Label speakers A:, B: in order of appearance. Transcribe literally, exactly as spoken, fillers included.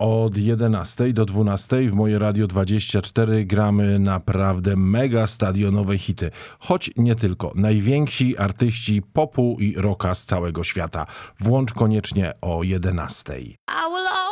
A: Od jedenastej do dwunastej w Moje Radio dwadzieścia cztery gramy naprawdę mega stadionowe hity. Choć nie tylko. Najwięksi artyści popu i rocka z całego świata. Włącz koniecznie o jedenastej.
B: I will